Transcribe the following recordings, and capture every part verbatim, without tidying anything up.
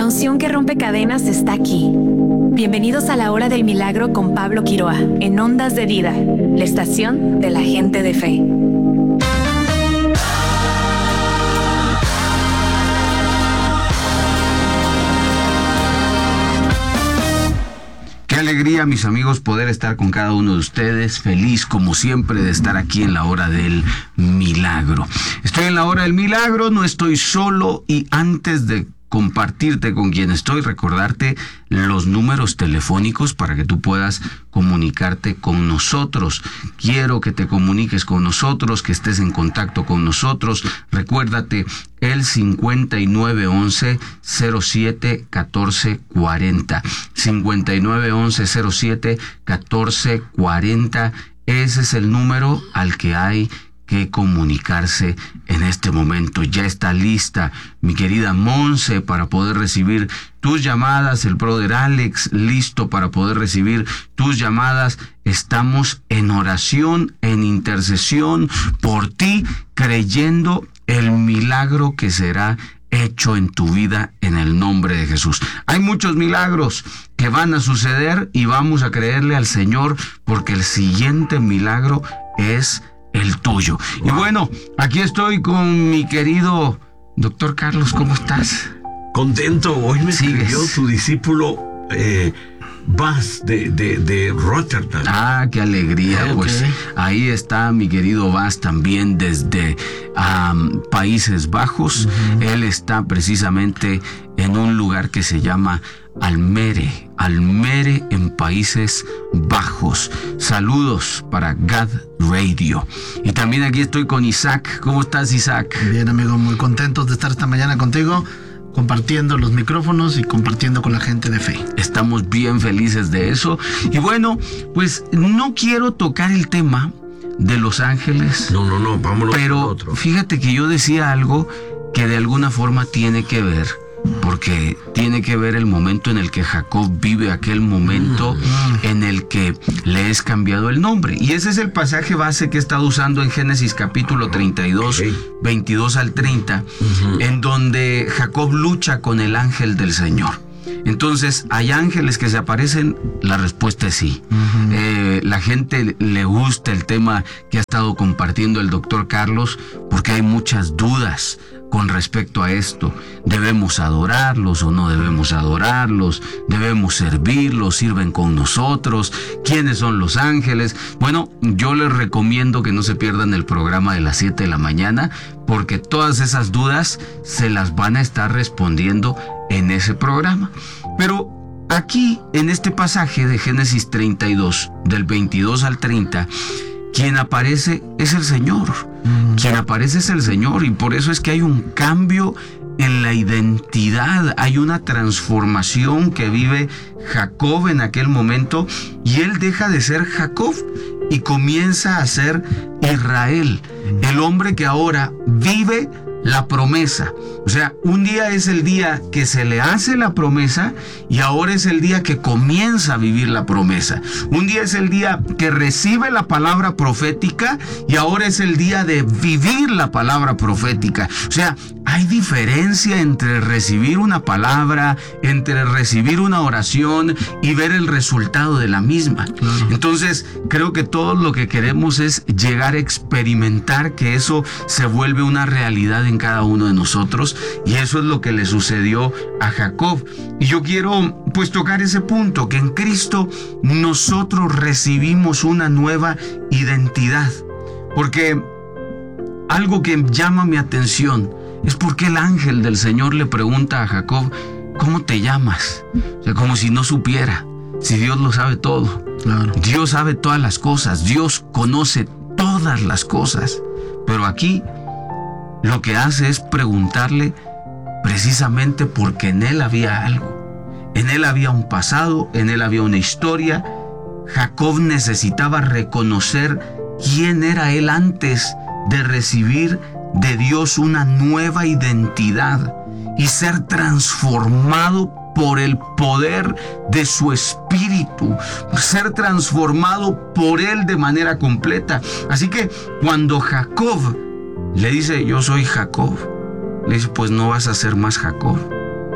La unción que rompe cadenas está aquí. Bienvenidos a la Hora del Milagro con Pablo Quiroa, en Ondas de Vida, la estación de la gente de fe. Qué alegría, mis amigos, poder estar con cada uno de ustedes. Feliz, como siempre, de estar aquí en la Hora del Milagro. Estoy en la Hora del Milagro, no estoy solo, y antes de compartirte con quien estoy, recordarte los números telefónicos para que tú puedas comunicarte con nosotros. Quiero que te comuniques con nosotros, que estés en contacto con nosotros. Recuérdate el cincuenta y nueve once cero siete catorce cuarenta. cincuenta y nueve once cero siete catorce cuarenta. Ese es el número al que hay que comunicarse en este momento. Ya está lista mi querida Monse para poder recibir tus llamadas, el brother Alex listo para poder recibir tus llamadas. Estamos en oración, en intercesión por ti, creyendo el milagro que será hecho en tu vida en el nombre de Jesús. Hay muchos milagros que van a suceder y vamos a creerle al Señor porque el siguiente milagro es el tuyo. Wow. Y bueno, aquí estoy con mi querido doctor Carlos. ¿Cómo estás? Contento. Hoy me escribió tu discípulo eh, Bas de, de, de Rotterdam. Ah, qué alegría. Okay. Pues ahí está mi querido Bas también desde um, Países Bajos. Uh-huh. Él está precisamente en un lugar que se llama Almere, Almere en Países Bajos. Saludos para God Radio. Y también aquí estoy con Isaac. ¿Cómo estás, Isaac? Bien, amigo, muy contentos de estar esta mañana contigo, compartiendo los micrófonos y compartiendo con la gente de fe. Estamos bien felices de eso. Y bueno, pues no quiero tocar el tema de los ángeles. No, no, no, vámonos. Pero otro. Fíjate que yo decía algo que de alguna forma tiene que ver, porque tiene que ver el momento en el que Jacob vive, aquel momento en el que le es cambiado el nombre. Y ese es el pasaje base que he estado usando en Génesis capítulo treinta y dos, okay. veintidós al treinta, uh-huh. en donde Jacob lucha con el ángel del Señor. Entonces, ¿hay ángeles que se aparecen? La respuesta es sí. Uh-huh. Eh, la gente le gusta el tema que ha estado compartiendo el doctor Carlos, porque hay muchas dudas con respecto a esto. ¿Debemos adorarlos o no debemos adorarlos? ¿Debemos servirlos? ¿Sirven con nosotros? ¿Quiénes son los ángeles? Bueno, yo les recomiendo que no se pierdan el programa de las siete de la mañana, porque todas esas dudas se las van a estar respondiendo en ese programa. Pero aquí, en este pasaje de Génesis treinta y dos, del veintidós al treinta, quien aparece es el Señor. Mm. Quien aparece es el Señor, y por eso es que hay un cambio en la identidad, hay una transformación que vive Jacob en aquel momento, y él deja de ser Jacob y comienza a ser Israel, mm. el hombre que ahora vive la promesa. O sea, un día es el día que se le hace la promesa y ahora es el día que comienza a vivir la promesa. Un día es el día que recibe la palabra profética y ahora es el día de vivir la palabra profética. O sea, hay diferencia entre recibir una palabra, entre recibir una oración y ver el resultado de la misma. Claro. Entonces, creo que todo lo que queremos es llegar a experimentar que eso se vuelve una realidad en cada uno de nosotros, y eso es lo que le sucedió a Jacob. Y yo quiero pues tocar ese punto, que en Cristo nosotros recibimos una nueva identidad, porque algo que llama mi atención es porque el ángel del Señor le pregunta a Jacob: ¿cómo te llamas? O sea, como si no supiera, si Dios lo sabe todo. Claro. Dios sabe todas las cosas, Dios conoce todas las cosas, pero aquí lo que hace es preguntarle precisamente porque en él había algo. En él había un pasado, en él había una historia. Jacob necesitaba reconocer quién era él antes de recibir de Dios una nueva identidad y ser transformado por el poder de su espíritu, ser transformado por él de manera completa. Así que cuando Jacob le dice: yo soy Jacob, le dice: pues no vas a ser más Jacob,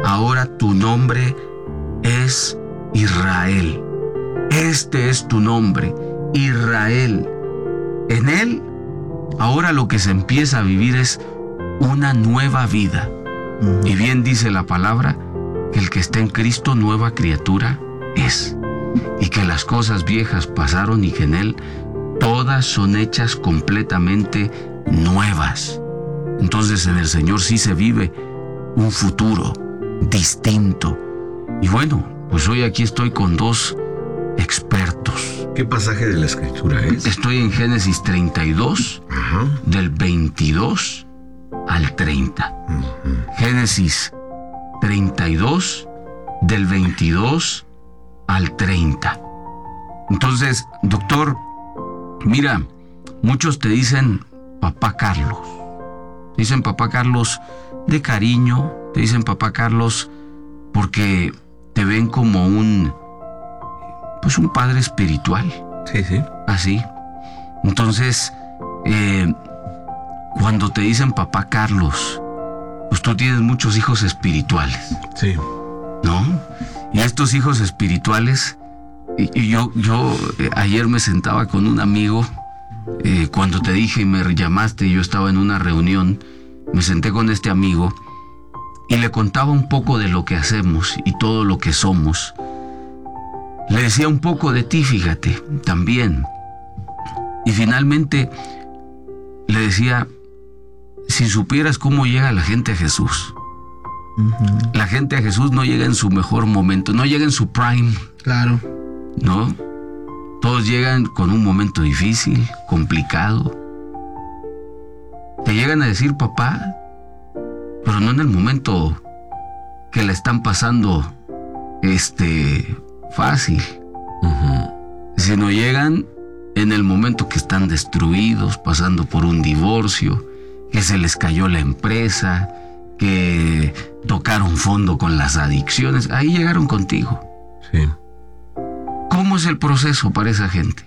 ahora tu nombre es Israel. Este es tu nombre, Israel. En él, ahora lo que se empieza a vivir es una nueva vida. Uh-huh. Y bien dice la palabra que el que está en Cristo, nueva criatura es. Y que las cosas viejas pasaron y que en él todas son hechas completamente nuevas. Entonces en el Señor sí se vive un futuro distinto. Y bueno, pues hoy aquí estoy con dos expertos. ¿Qué pasaje de la Escritura es? Estoy en Génesis treinta y dos, uh-huh. del veintidós al treinta. Uh-huh. Génesis treinta y dos, del veintidós al treinta. Entonces, doctor, mira, muchos te dicen Papá Carlos. Te dicen Papá Carlos de cariño, te dicen Papá Carlos porque te ven como un, pues un padre espiritual. Sí, sí. Así. Entonces, eh, cuando te dicen Papá Carlos, pues tú tienes muchos hijos espirituales. Sí. ¿No? Y estos hijos espirituales, y, y yo, yo eh, ayer me sentaba con un amigo, eh, cuando te dije y me llamaste, yo estaba en una reunión, me senté con este amigo y le contaba un poco de lo que hacemos y todo lo que somos. Le decía un poco de ti, fíjate, también. Y finalmente le decía, si supieras cómo llega la gente a Jesús. Uh-huh. La gente a Jesús no llega en su mejor momento, no llega en su prime. Claro. ¿No? Todos llegan con un momento difícil, complicado. Te llegan a decir papá, pero no en el momento que la están pasando este fácil. Uh-huh. Sino llegan en el momento que están destruidos, pasando por un divorcio, que se les cayó la empresa, que tocaron fondo con las adicciones. Ahí llegaron contigo. Sí. ¿Cómo es el proceso para esa gente?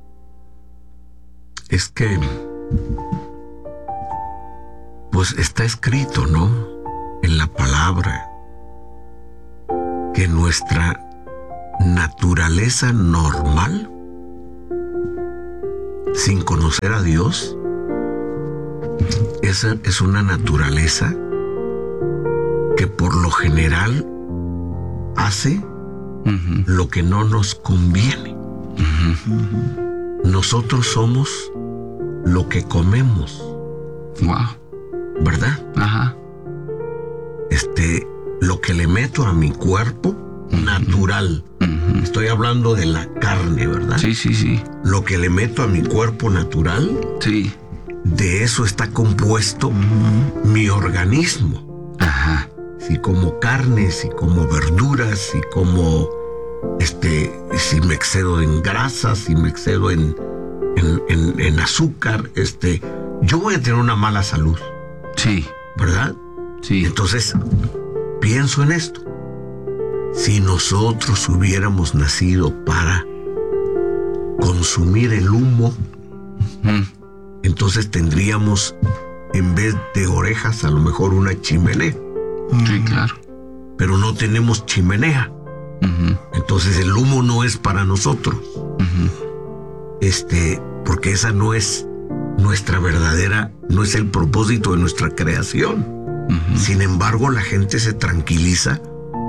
Es que, pues está escrito, ¿no? En la palabra, que nuestra naturaleza normal, sin conocer a Dios, esa es una naturaleza que por lo general hace uh-huh. lo que no nos conviene. Uh-huh. Nosotros somos lo que comemos. Wow. ¿Verdad? Ajá. Este, lo que le meto a mi cuerpo uh-huh. natural. Uh-huh. Estoy hablando de la carne, ¿verdad? Sí, sí, sí. Lo que le meto a mi cuerpo natural. Sí. De eso está compuesto uh-huh. mi organismo. Ajá. Si como carne, si como verduras, si como este, si me excedo en grasas, si me excedo en, en, en, en azúcar, este, yo voy a tener una mala salud. Sí. ¿Verdad? Sí. Entonces, pienso en esto. Si nosotros hubiéramos nacido para consumir el humo, uh-huh. entonces tendríamos, en vez de orejas, a lo mejor una chimenea. Sí, claro. Pero no tenemos chimenea. Uh-huh. Entonces el humo no es para nosotros. Uh-huh. Este, porque esa no es nuestra verdadera, no es el propósito de nuestra creación. Uh-huh. Sin embargo, la gente se tranquiliza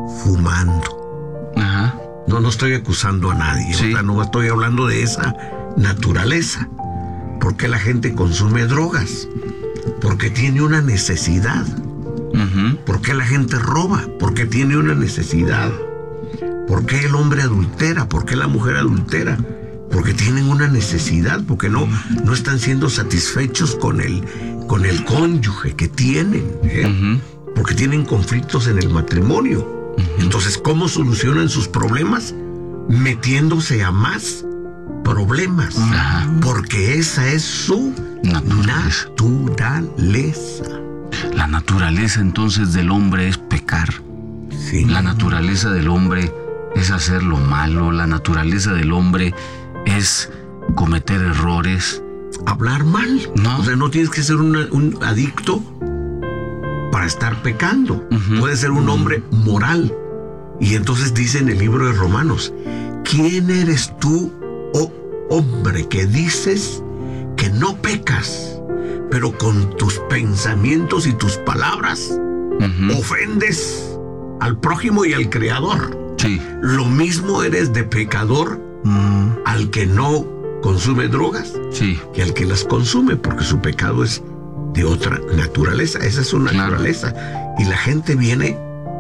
fumando. Uh-huh. No, no estoy acusando a nadie. Sí. O sea, no estoy hablando de esa naturaleza. ¿Por qué la gente consume drogas? Porque tiene una necesidad. Uh-huh. ¿Por qué la gente roba? Porque tiene una necesidad. ¿Por qué el hombre adultera? ¿Por qué la mujer adultera? Porque tienen una necesidad, porque no, no están siendo satisfechos con el, con el cónyuge que tienen, ¿eh? Uh-huh. Porque tienen conflictos en el matrimonio. Uh-huh. Entonces, ¿cómo solucionan sus problemas? Metiéndose a más problemas. Uh-huh. Porque esa es su naturaleza. naturaleza. La naturaleza entonces del hombre es pecar. Sí. La naturaleza del hombre es hacer lo malo. La naturaleza del hombre es cometer errores. Hablar mal. No. O sea, no tienes que ser una, un adicto para estar pecando. Uh-huh. Puede ser un hombre moral. Y entonces dice en el libro de Romanos, ¿quién eres tú, oh hombre, que dices que no pecas, pero con tus pensamientos y tus palabras uh-huh. ofendes al prójimo y al Creador? Sí. Lo mismo eres de pecador uh-huh. al que no consume drogas sí. que al que las consume, porque su pecado es de otra naturaleza. Esa es su naturaleza. Claro. Y la gente viene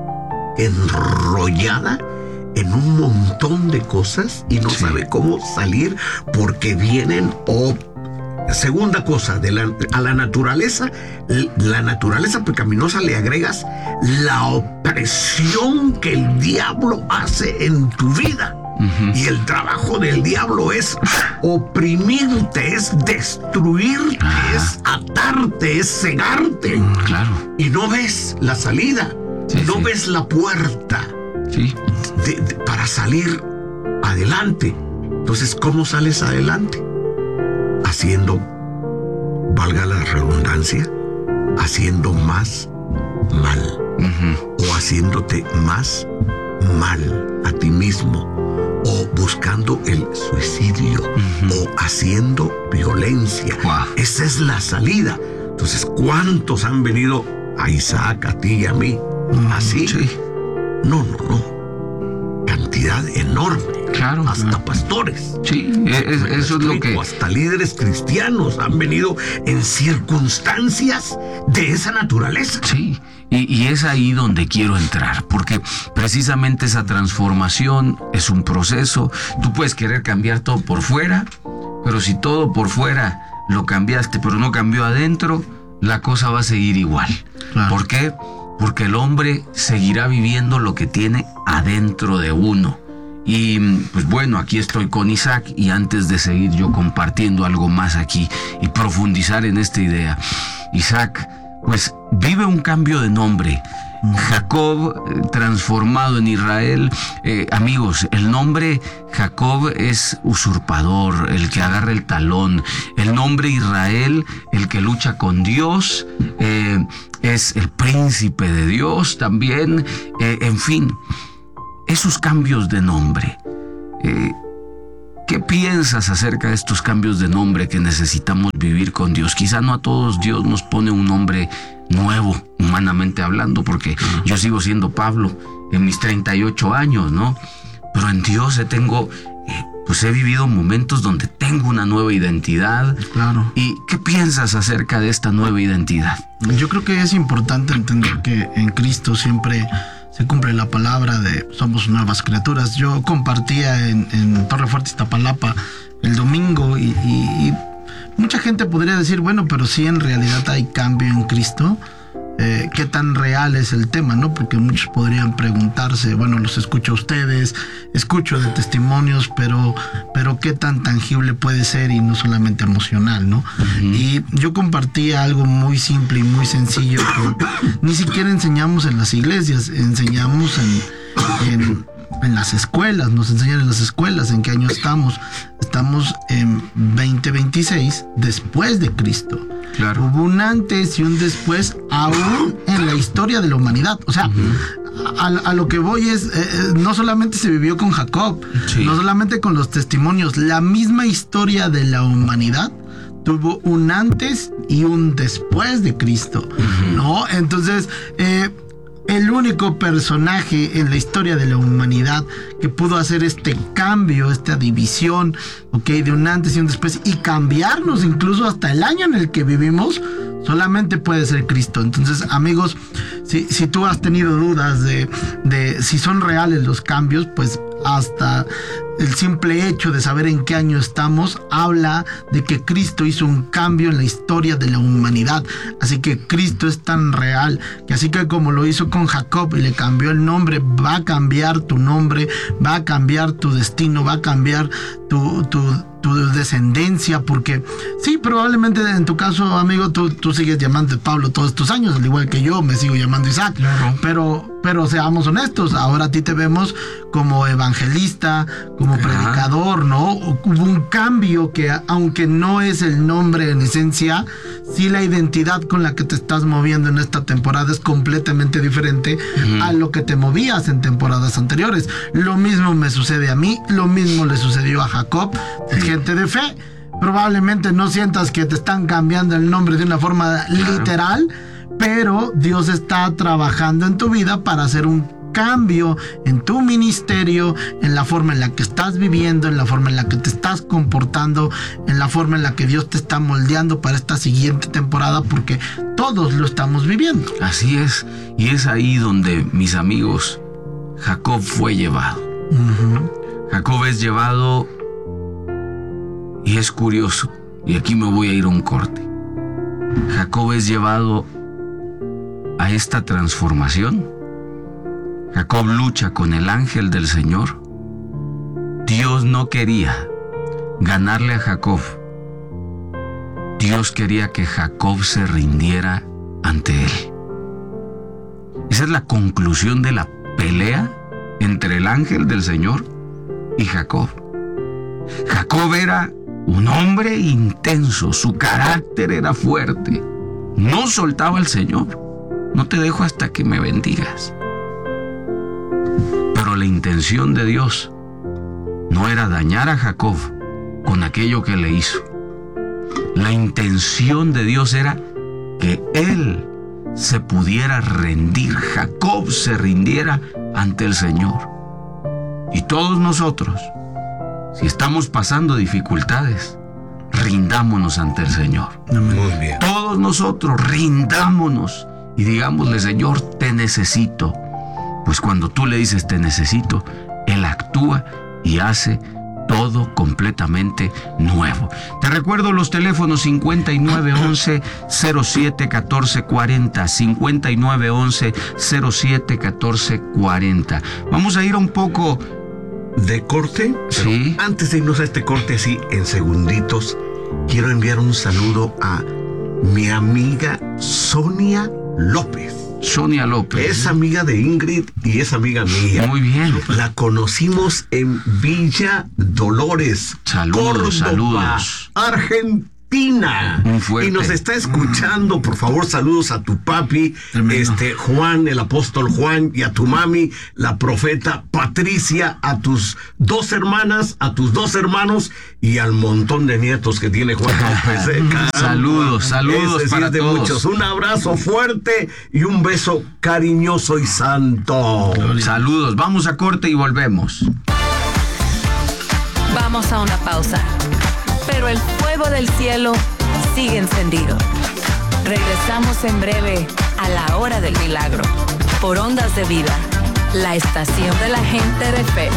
enrollada en un montón de cosas y no sí. sabe cómo salir, porque vienen o segunda cosa, de la, a la naturaleza, la naturaleza pecaminosa le agregas la opresión que el diablo hace en tu vida. Uh-huh. Y el trabajo del diablo es oprimirte, es destruirte, ah. es atarte, es cegarte. Mm, claro. Y no ves la salida, sí, no sí. ves la puerta sí. de, de, para salir adelante. Entonces, ¿cómo sales adelante? Haciendo, valga la redundancia, haciendo más mal. Uh-huh. O haciéndote más mal a ti mismo. O buscando el suicidio, uh-huh. o haciendo violencia. Wow. Esa es la salida. Entonces, ¿cuántos han venido a Isaac, a ti y a mí? Uh-huh. ¿Así? Sí. No, no, no. Cantidad enorme. Claro. Hasta claro. pastores. Sí, es, eso es lo que... Hasta líderes cristianos han venido en circunstancias de esa naturaleza. Sí. Y, y es ahí donde quiero entrar, porque precisamente esa transformación es un proceso. Tú puedes querer cambiar todo por fuera, pero si todo por fuera lo cambiaste, pero no cambió adentro, la cosa va a seguir igual. Claro. ¿Por qué? Porque el hombre seguirá viviendo lo que tiene adentro de uno. Y pues bueno, aquí estoy con Isaac, y antes de seguir yo compartiendo algo más aquí y profundizar en esta idea, Isaac pues vive un cambio de nombre. Jacob, eh, transformado en Israel. Eh, amigos, el nombre Jacob es usurpador, el que agarra el talón. El nombre Israel, el que lucha con Dios, eh, es el príncipe de Dios también. Eh, en fin, esos cambios de nombre. Eh, ¿Qué piensas acerca de estos cambios de nombre que necesitamos vivir con Dios? Quizá no a todos Dios nos pone un nombre nuevo, humanamente hablando, porque yo sigo siendo Pablo en mis treinta y ocho años, ¿no? Pero en Dios he tengo, eh, pues he vivido momentos donde tengo una nueva identidad. Claro. ¿Y qué piensas acerca de esta nueva identidad? Yo creo que es importante entender que en Cristo siempre se cumple la palabra de somos nuevas criaturas. Yo compartía en, en Torre Fuerte, Iztapalapa, el domingo y, y, y mucha gente podría decir, bueno, pero si en realidad hay cambio en Cristo, eh, ¿qué tan real es el tema, no? Porque muchos podrían preguntarse, bueno, los escucho a ustedes, escucho de testimonios, pero, pero ¿qué tan tangible puede ser y no solamente emocional, no? Uh-huh. Y yo compartía algo muy simple y muy sencillo que ni siquiera enseñamos en las iglesias, enseñamos en, en, en las escuelas, nos enseñan en las escuelas. ¿En qué año estamos? Estamos en veinte veintiséis después de Cristo. Claro. Hubo un antes y un después aún en la historia de la humanidad. O sea, uh-huh. a, a lo que voy es, eh, no solamente se vivió con Jacob, sí. no solamente con los testimonios, la misma historia de la humanidad tuvo un antes y un después de Cristo, uh-huh. ¿no? Entonces, eh, el único personaje en la historia de la humanidad que pudo hacer este cambio, esta división, ¿ok? De un antes y un después, y cambiarnos incluso hasta el año en el que vivimos, solamente puede ser Cristo. Entonces, amigos, si, si tú has tenido dudas de, de si son reales los cambios, pues hasta el simple hecho de saber en qué año estamos habla de que Cristo hizo un cambio en la historia de la humanidad. Así que Cristo es tan real que así que como lo hizo con Jacob y le cambió el nombre, va a cambiar tu nombre, va a cambiar tu destino, va a cambiar tu, tu, tu descendencia, porque sí, probablemente en tu caso, amigo, tú, tú sigues llamando Pablo todos tus años, al igual que yo me sigo llamando Isaac, claro. pero Pero seamos honestos, ahora a ti te vemos como evangelista, como Ajá. predicador, ¿no? Hubo un cambio que, aunque no es el nombre en esencia, sí la identidad con la que te estás moviendo en esta temporada es completamente diferente uh-huh. a lo que te movías en temporadas anteriores. Lo mismo me sucede a mí, lo mismo le sucedió a Jacob, sí. gente de fe. Probablemente no sientas que te están cambiando el nombre de una forma claro. literal, pero Dios está trabajando en tu vida para hacer un cambio en tu ministerio, en la forma en la que estás viviendo, en la forma en la que te estás comportando, en la forma en la que Dios te está moldeando para esta siguiente temporada, porque todos lo estamos viviendo. Así es, y es ahí donde, mis amigos, Jacob fue llevado. Uh-huh. Jacob es llevado, y es curioso, y aquí me voy a ir a un corte. Jacob es llevado a esta transformación. Jacob lucha con el ángel del Señor. Dios no quería ganarle a Jacob. Dios quería que Jacob se rindiera ante él. Esa es la conclusión de la pelea entre el ángel del Señor y Jacob. Jacob era un hombre intenso, su carácter era fuerte. No soltaba al Señor. No te dejo hasta que me bendigas. Pero la intención de Dios no era dañar a Jacob con aquello que le hizo. La intención de Dios era que él se pudiera rendir, Jacob se rindiera ante el Señor. Y todos nosotros, si estamos pasando dificultades, rindámonos ante el Señor. Muy bien. Todos nosotros rindámonos y digámosle: Señor, te necesito. Pues cuando tú le dices te necesito, Él actúa y hace todo completamente nuevo. Te recuerdo los teléfonos cincuenta y nueve once cero siete catorce cuarenta, cincuenta y nueve once cero siete catorce cuarenta. Vamos a ir un poco de corte. Sí. Antes de irnos a este corte, así en segunditos, quiero enviar un saludo a mi amiga Sonia López. Sonia López. Es amiga de Ingrid y es amiga mía. Muy bien. La conocimos en Villa Dolores. Saludos, Córdoba, saludos. Argentina. Muy fuerte. Y nos está escuchando. Por favor, saludos a tu papi, Tremendo. este Juan, el apóstol Juan, y a tu mami, la profeta Patricia, a tus dos hermanas, a tus dos hermanos y al montón de nietos que tiene Juan López. ¿eh? Saludos, saludos Ese sí para es de todos. muchos. Un abrazo fuerte y un beso cariñoso y santo. Saludos, vamos a corte y volvemos. Vamos a una pausa. Pero el fuego del cielo sigue encendido. Regresamos en breve a la hora del milagro. Por Ondas de Vida, la estación de la gente de fe.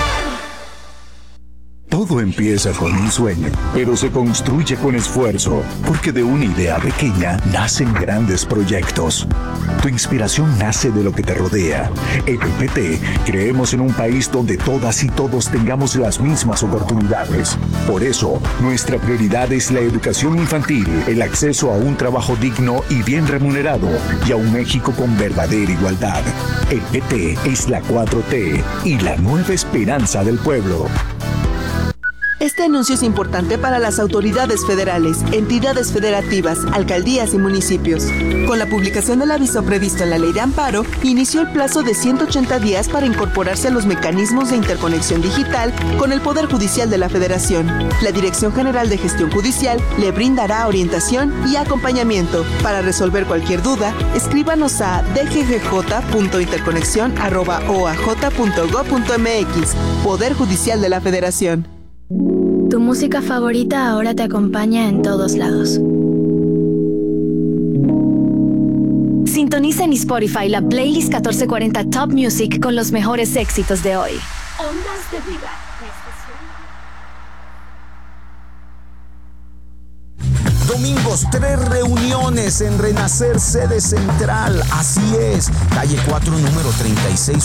Todo empieza con un sueño, pero se construye con esfuerzo, porque de una idea pequeña nacen grandes proyectos. Tu inspiración nace de lo que te rodea. En el P T creemos en un país donde todas y todos tengamos las mismas oportunidades. Por eso, nuestra prioridad es la educación infantil, el acceso a un trabajo digno y bien remunerado, y a un México con verdadera igualdad. El P T es la cuatro T y la nueva esperanza del pueblo. Este anuncio es importante para las autoridades federales, entidades federativas, alcaldías y municipios. Con la publicación del aviso previsto en la Ley de Amparo, inició el plazo de ciento ochenta días para incorporarse a los mecanismos de interconexión digital con el Poder Judicial de la Federación. La Dirección General de Gestión Judicial le brindará orientación y acompañamiento. Para resolver cualquier duda, escríbanos a d g g j punto interconexión arroba o a j punto gob punto m x. Poder Judicial de la Federación. Tu música favorita ahora te acompaña en todos lados. Sintoniza en Spotify la playlist catorce cuarenta Top Music con los mejores éxitos de hoy. Ondas de Vida. Domingos, tres reuniones en Renacer, sede central. Así es, calle cuatro, número treinta y seis.